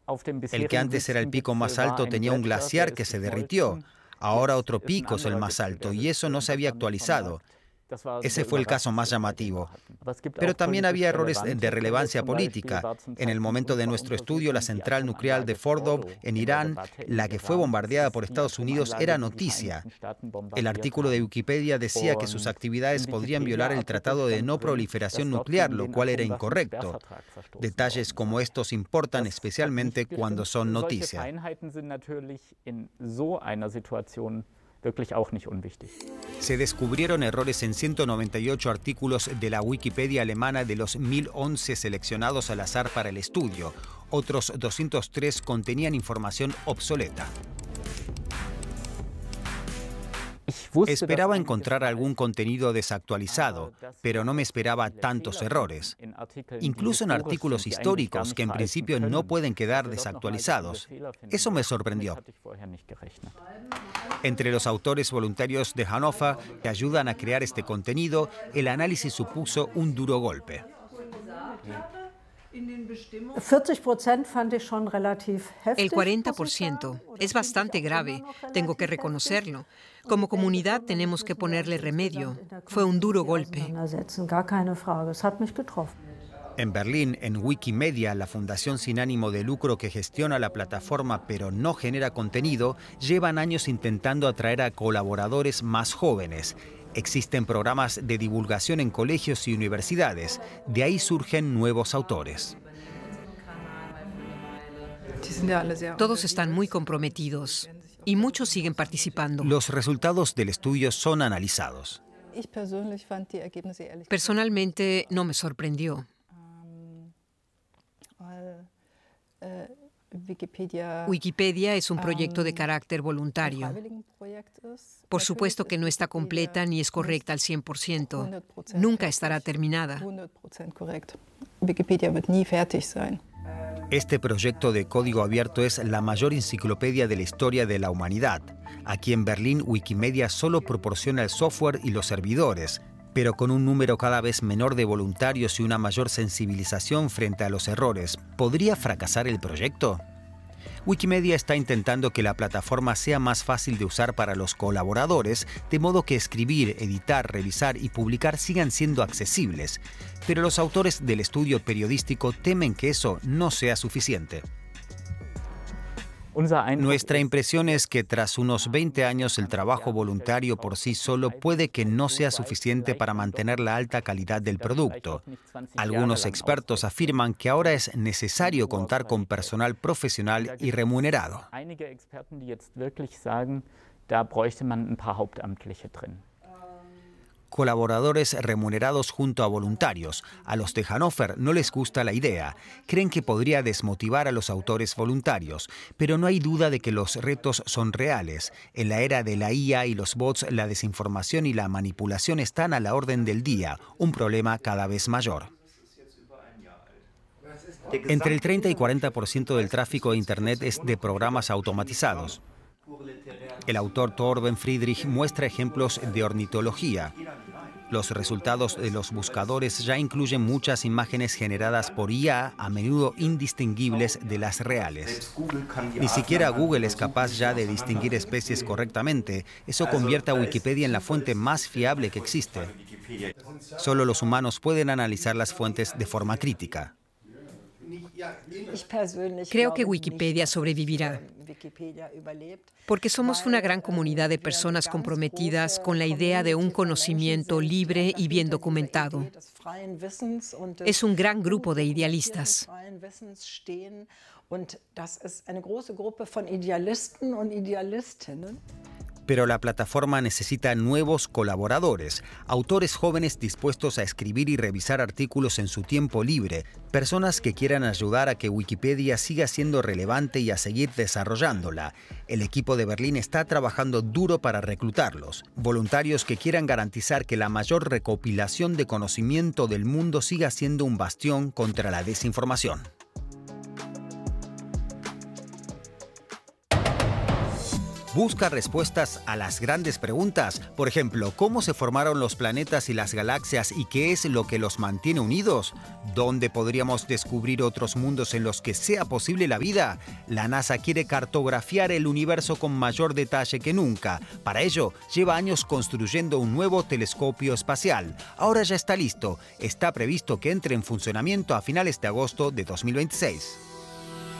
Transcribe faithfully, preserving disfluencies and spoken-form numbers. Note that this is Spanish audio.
El que antes era el pico más alto tenía un glaciar que se derritió. Ahora otro pico es el más alto y eso no se había actualizado. Ese fue el caso más llamativo. Pero también había errores de relevancia política. En el momento de nuestro estudio, la central nuclear de Fordow, en Irán, la que fue bombardeada por Estados Unidos, era noticia. El artículo de Wikipedia decía que sus actividades podrían violar el Tratado de No Proliferación Nuclear, lo cual era incorrecto. Detalles como estos importan especialmente cuando son noticia. Se descubrieron errores en ciento noventa y ocho artículos de la Wikipedia alemana de los mil once seleccionados al azar para el estudio. Otros doscientos tres contenían información obsoleta. Esperaba encontrar algún contenido desactualizado, pero no me esperaba tantos errores. Incluso en artículos históricos que en principio no pueden quedar desactualizados. Eso me sorprendió. Entre los autores voluntarios de Hannover que ayudan a crear este contenido, el análisis supuso un duro golpe. El cuarenta por ciento es bastante grave, tengo que reconocerlo. Como comunidad tenemos que ponerle remedio. Fue un duro golpe. En Berlín, en Wikimedia, la fundación sin ánimo de lucro que gestiona la plataforma pero no genera contenido, llevan años intentando atraer a colaboradores más jóvenes. Existen programas de divulgación en colegios y universidades. De ahí surgen nuevos autores. Todos están muy comprometidos y muchos siguen participando. Los resultados del estudio son analizados. Personalmente no me sorprendió. Wikipedia es un proyecto de carácter voluntario. Por supuesto que no está completa ni es correcta al cien por ciento. Nunca estará terminada. Este proyecto de código abierto es la mayor enciclopedia de la historia de la humanidad. Aquí en Berlín, Wikimedia solo proporciona el software y los servidores, pero con un número cada vez menor de voluntarios y una mayor sensibilización frente a los errores, ¿podría fracasar el proyecto? Wikimedia está intentando que la plataforma sea más fácil de usar para los colaboradores, de modo que escribir, editar, revisar y publicar sigan siendo accesibles. Pero los autores del estudio periodístico temen que eso no sea suficiente. Nuestra impresión es que tras unos veinte años el trabajo voluntario por sí solo puede que no sea suficiente para mantener la alta calidad del producto. Algunos expertos afirman que ahora es necesario contar con personal profesional y remunerado. Colaboradores remunerados junto a voluntarios. A los de Hannover no les gusta la idea. Creen que podría desmotivar a los autores voluntarios. Pero no hay duda de que los retos son reales. En la era de la I A y los bots, la desinformación y la manipulación están a la orden del día, un problema cada vez mayor. Entre el treinta y cuarenta por ciento del tráfico de Internet es de programas automatizados. El autor Torben Friedrich muestra ejemplos de ornitología. Los resultados de los buscadores ya incluyen muchas imágenes generadas por I A, a menudo indistinguibles de las reales. Ni siquiera Google es capaz ya de distinguir especies correctamente. Eso convierte a Wikipedia en la fuente más fiable que existe. Solo los humanos pueden analizar las fuentes de forma crítica. Creo que Wikipedia sobrevivirá, porque somos una gran comunidad de personas comprometidas con la idea de un conocimiento libre y bien documentado. Es un gran grupo de idealistas. Pero la plataforma necesita nuevos colaboradores, autores jóvenes dispuestos a escribir y revisar artículos en su tiempo libre, personas que quieran ayudar a que Wikipedia siga siendo relevante y a seguir desarrollándola. El equipo de Berlín está trabajando duro para reclutarlos, voluntarios que quieran garantizar que la mayor recopilación de conocimiento del mundo siga siendo un bastión contra la desinformación. Busca respuestas a las grandes preguntas, por ejemplo, ¿cómo se formaron los planetas y las galaxias y qué es lo que los mantiene unidos? ¿Dónde podríamos descubrir otros mundos en los que sea posible la vida? La NASA quiere cartografiar el universo con mayor detalle que nunca. Para ello, lleva años construyendo un nuevo telescopio espacial. Ahora ya está listo. Está previsto que entre en funcionamiento a finales de agosto de dos mil veintiséis.